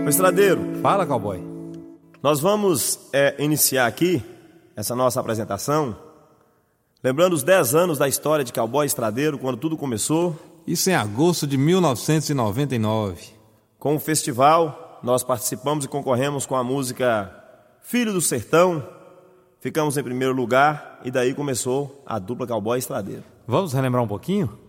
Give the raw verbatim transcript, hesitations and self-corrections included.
Ô Estradeiro, Fala, cowboy. nós vamos é, iniciar aqui essa nossa apresentação lembrando os dez anos da história de Cowboy Estradeiro, quando tudo começou. Isso em agosto de mil novecentos e noventa e nove. Com o festival, nós participamos e concorremos com a música Filho do Sertão. Ficamos em primeiro lugar e daí começou a dupla Cowboy Estradeiro. Vamos relembrar um pouquinho?